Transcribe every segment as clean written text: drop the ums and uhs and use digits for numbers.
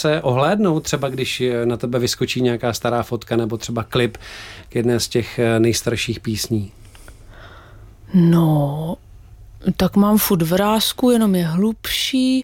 se ohlédnout, třeba když na tebe vyskočí nějaká stará fotka nebo třeba klip k jedné z těch nejstarších písní? No, tak mám furt vrásku, jenom je hlubší.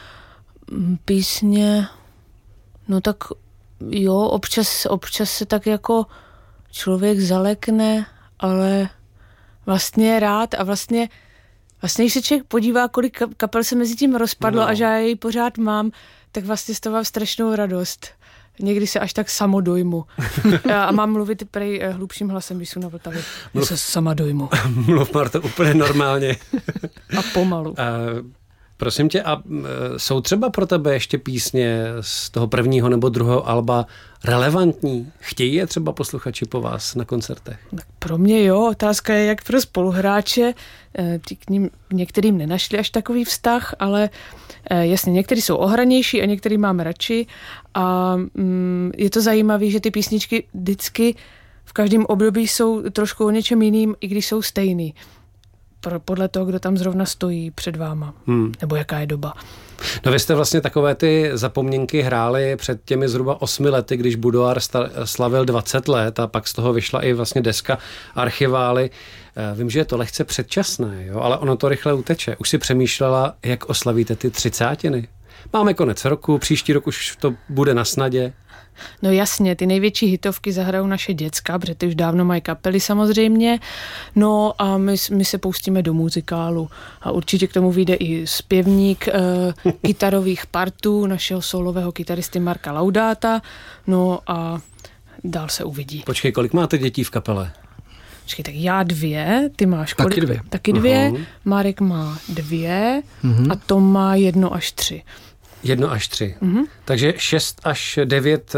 Písně, no tak jo, občas se tak jako člověk zalekne, ale vlastně rád a vlastně když se člověk podívá, kolik kapel se mezi tím rozpadlo a že já jej pořád mám, tak vlastně z toho mám strašnou radost. Někdy se až tak samodojmu. A mám mluvit prej hlubším hlasem, když jsou na Vltavě. Se sama dojmu. Mluv, Marto, úplně normálně. A pomalu. Prosím tě, a jsou třeba pro tebe ještě písně z toho prvního nebo druhého alba relevantní? Chtějí je třeba posluchači po vás na koncertech? Tak pro mě jo, otázka je, jak pro spoluhráče. Ti k ním některým nenašli až takový vztah, ale jasně, některý jsou ohranější a některý mám radši a je to zajímavé, že ty písničky vždycky v každém období jsou trošku o něčem jiným, i když jsou stejný. Podle toho, kdo tam zrovna stojí před váma. Nebo jaká je doba. No vy jste vlastně takové ty zapomněnky hráli před těmi zhruba 8 lety, když Boudoir slavil 20 let a pak z toho vyšla i vlastně deska Archivály. Vím, že je to lehce předčasné, jo? Ale ono to rychle uteče. Už si přemýšlela, jak oslavíte ty 30. Máme konec roku, příští rok už to bude na snadě. No jasně, ty největší hitovky zahrajou naše děcka, protože ty už dávno mají kapely samozřejmě. No a my se pustíme do muzikálu. A určitě k tomu vyjde i zpěvník kytarových partů našeho solového kytaristy Marka Laudáta. No a dál se uvidí. Počkej, kolik máte dětí v kapele? Počkej, tak já 2, ty máš kolik? Taky 2. Marek má 2 a Tom má 1 až 3. 1 až 3. Takže 6 až 9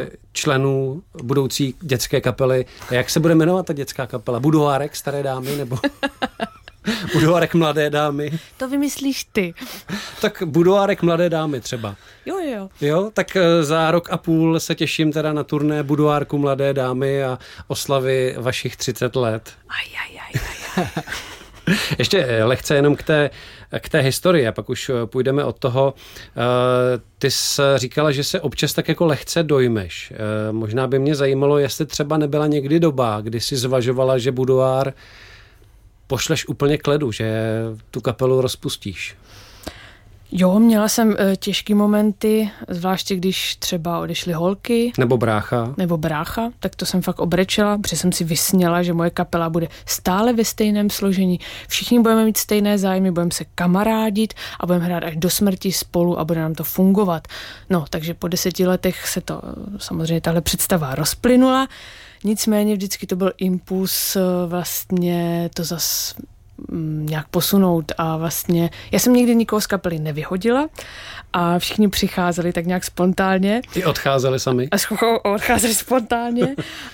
členů budoucí dětské kapely. A jak se bude jmenovat ta dětská kapela? Boudoirek staré dámy nebo Boudoirek mladé dámy? To vymyslíš ty. Tak Boudoirek mladé dámy třeba. Jo. Jo, tak za rok a půl se těším teda na turné Boudoirku mladé dámy a oslavy vašich 30 let. Ještě lehce jenom k té historii, a pak už půjdeme od toho. Ty jsi říkala, že se občas tak jako lehce dojmeš. Možná by mě zajímalo, jestli třeba nebyla někdy doba, kdy jsi zvažovala, že Boudoir pošleš úplně k ledu, že tu kapelu rozpustíš. Jo, měla jsem těžký momenty, zvláště když třeba odešly holky. Nebo brácha. Tak to jsem fakt obrečela, protože jsem si vysněla, že moje kapela bude stále ve stejném složení. Všichni budeme mít stejné zájmy, budeme se kamarádit a budeme hrát až do smrti spolu a bude nám to fungovat. No, takže po 10 letech se to samozřejmě tahle představa rozplynula. Nicméně vždycky to byl impuls vlastně to zas nějak posunout a vlastně já jsem nikdy nikoho z kapely nevyhodila a všichni přicházeli tak nějak spontánně. I odcházeli sami? Odcházeli spontánně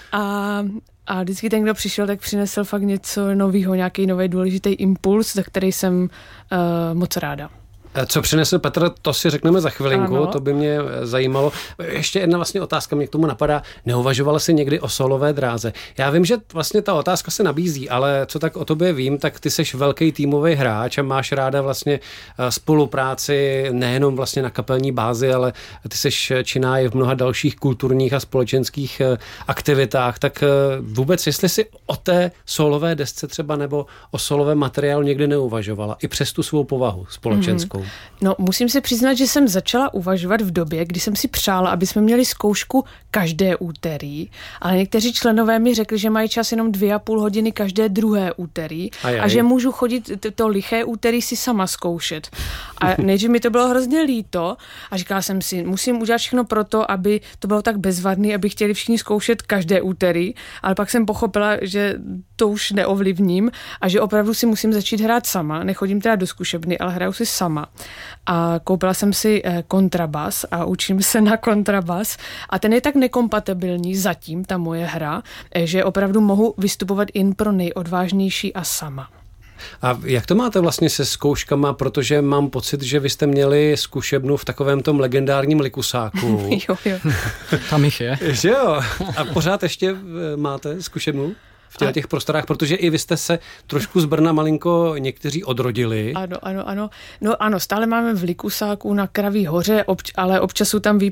a vždycky ten, kdo přišel, tak přinesl fakt něco nového, nějaký nový důležitý impuls, za který jsem moc ráda. Co přinesl Petr, to si řekneme za chvilinku, ano. To by mě zajímalo. Ještě jedna vlastně otázka mě k tomu napadá. Neuvažovala jsi někdy o solové dráze? Já vím, že vlastně ta otázka se nabízí, ale co tak o tobě vím, tak ty seš velký týmový hráč a máš ráda vlastně spolupráci nejenom vlastně na kapelní bázi, ale ty seš činná i v mnoha dalších kulturních a společenských aktivitách. Tak vůbec, jestli jsi o té solové desce třeba nebo o solovém materiálu někdy neuvažovala, i přes tu svou povahu společenskou? No, musím se přiznat, že jsem začala uvažovat v době, kdy jsem si přála, aby jsme měli zkoušku každé úterý, ale někteří členové mi řekli, že mají čas jenom 2,5 hodiny každé druhé úterý a že můžu chodit to liché úterý si sama zkoušet. A nejdřív mi to bylo hrozně líto a říkala jsem si, musím udělat všechno pro to, aby to bylo tak bezvadný, aby chtěli všichni zkoušet každé úterý, ale pak jsem pochopila, že to už neovlivním a že opravdu si musím začít hrát sama. Nechodím teda do zkušebny, ale hraju si sama. A koupila jsem si kontrabas a učím se na kontrabas a ten je tak nekompatibilní zatím, ta moje hra, že opravdu mohu vystupovat jen pro nejodvážnější a sama. A jak to máte vlastně se zkouškama, protože mám pocit, že vy jste měli zkušebnu v takovém tom legendárním Likusáku. Jo. Tam jich je. Že jo? A pořád ještě máte zkušebnu v těch prostorách, protože i vy jste se trošku z Brna malinko někteří odrodili. Ano. No ano, stále máme v Likusáku na Kraví hoře, ale občas jsou tam